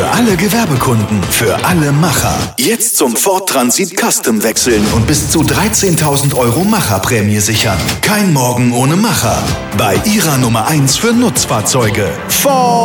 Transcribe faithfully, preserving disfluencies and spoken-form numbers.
Für alle Gewerbekunden, für alle Macher. Jetzt zum Ford Transit Custom wechseln und bis zu dreizehntausend Euro Macherprämie sichern. Kein Morgen ohne Macher. Bei Ihrer Nummer eins für Nutzfahrzeuge. Ford!